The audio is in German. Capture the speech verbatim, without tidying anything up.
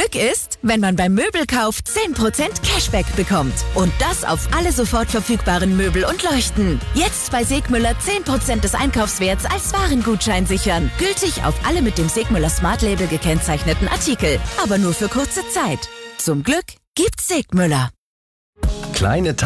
Glück ist, wenn man beim Möbelkauf zehn Prozent Cashback bekommt. Und das auf alle sofort verfügbaren Möbel und Leuchten. Jetzt bei Segmüller zehn Prozent des Einkaufswerts als Warengutschein sichern. Gültig auf alle mit dem Segmüller Smart Label gekennzeichneten Artikel. Aber nur für kurze Zeit. Zum Glück gibt's Segmüller. Kleine